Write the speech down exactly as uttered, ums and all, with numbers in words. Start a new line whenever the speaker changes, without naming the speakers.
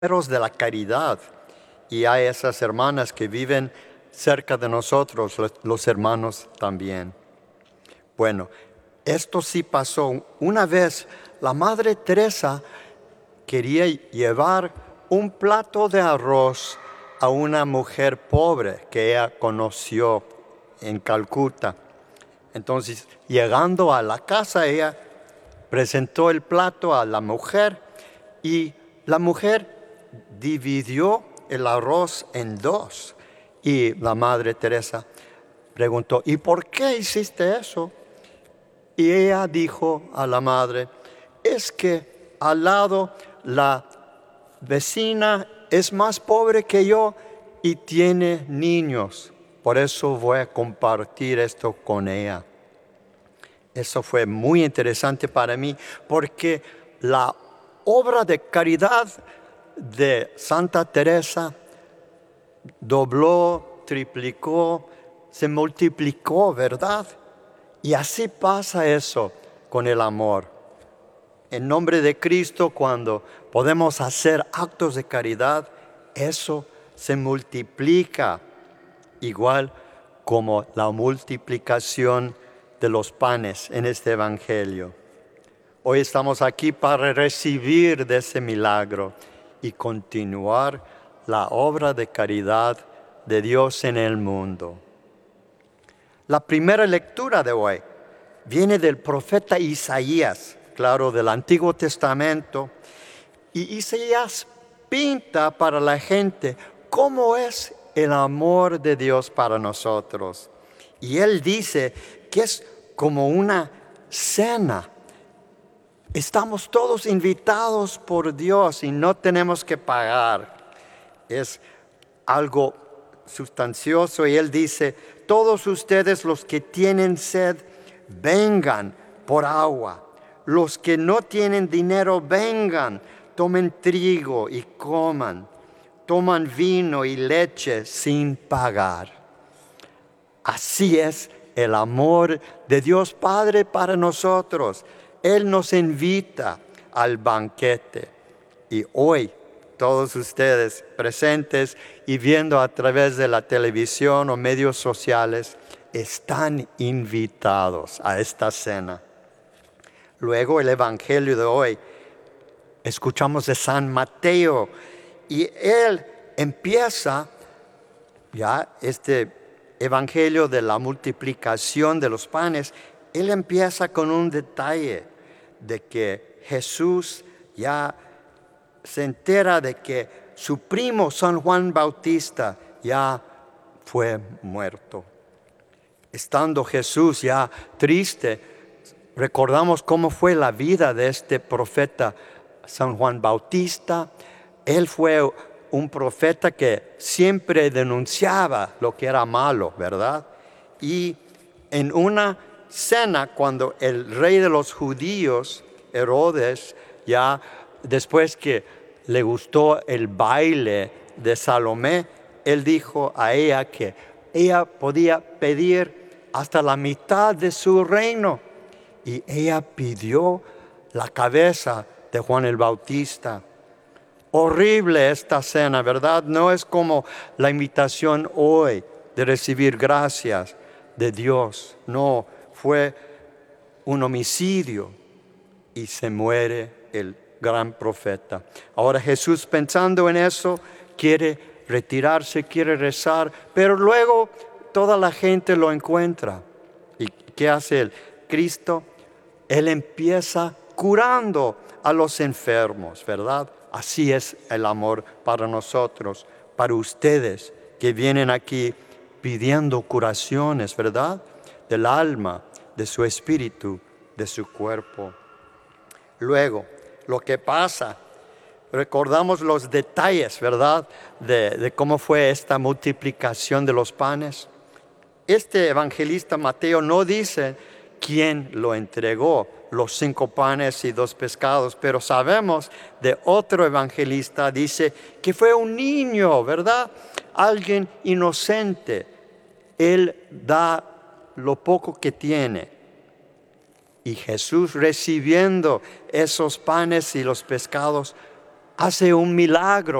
de la caridad, y hay esas hermanas que viven cerca de nosotros, los hermanos también. Bueno, esto sí pasó. Una vez la Madre Teresa quería llevar un plato de arroz a una mujer pobre que ella conoció en Calcuta. Entonces, llegando a la casa, ella presentó el plato a la mujer y la mujer dividió el arroz en dos. Y la Madre Teresa preguntó, ¿y por qué hiciste eso? Y ella dijo a la madre, es que al lado la vecina es más pobre que yo y tiene niños. Por eso voy a compartir esto con ella. Eso fue muy interesante para mí porque la obra de caridad de Santa Teresa dobló, triplicó, se multiplicó, ¿verdad? Y así pasa eso con el amor. En nombre de Cristo, cuando podemos hacer actos de caridad, eso se multiplica, igual como la multiplicación de los panes en este Evangelio. Hoy estamos aquí para recibir de ese milagro y continuar la obra de caridad de Dios en el mundo. La primera lectura de hoy viene del profeta Isaías, claro, del Antiguo Testamento. Y Isaías pinta para la gente cómo es el amor de Dios para nosotros. Y él dice que es como una cena. Estamos todos invitados por Dios y no tenemos que pagar. Es algo sustancioso y él dice, todos ustedes los que tienen sed, vengan por agua. Los que no tienen dinero, vengan, tomen trigo y coman. Toman vino y leche sin pagar. Así es el amor de Dios Padre para nosotros. Él nos invita al banquete. Y hoy, todos ustedes presentes y viendo a través de la televisión o medios sociales, están invitados a esta cena. Luego el Evangelio de hoy, escuchamos de San Mateo y él empieza ya este Evangelio de la multiplicación de los panes. Él empieza con un detalle de que Jesús ya se entera de que su primo San Juan Bautista ya fue muerto. Estando Jesús ya triste, recordamos cómo fue la vida de este profeta San Juan Bautista. Él fue un profeta que siempre denunciaba lo que era malo, ¿verdad? Y en una cena, cuando el rey de los judíos, Herodes, ya después que le gustó el baile de Salomé, él dijo a ella que ella podía pedir hasta la mitad de su reino. Y ella pidió la cabeza de Juan el Bautista. Horrible esta cena, ¿verdad? No es como la invitación hoy de recibir gracias de Dios. No, fue un homicidio y se muere el gran profeta. Ahora Jesús, pensando en eso, quiere retirarse, quiere rezar, pero luego toda la gente lo encuentra. ¿Y qué hace él? Cristo, él empieza curando a los enfermos, ¿verdad? Así es el amor para nosotros, para ustedes que vienen aquí pidiendo curaciones, ¿verdad? Del alma, de su espíritu, de su cuerpo. Luego, lo que pasa, recordamos los detalles, ¿verdad? De, de cómo fue esta multiplicación de los panes. Este evangelista Mateo no dice quién lo entregó, los cinco panes y dos pescados, pero sabemos de otro evangelista, dice que fue un niño, ¿verdad? Alguien inocente. Él da lo poco que tiene. Y Jesús, recibiendo esos panes y los pescados, hace un milagro.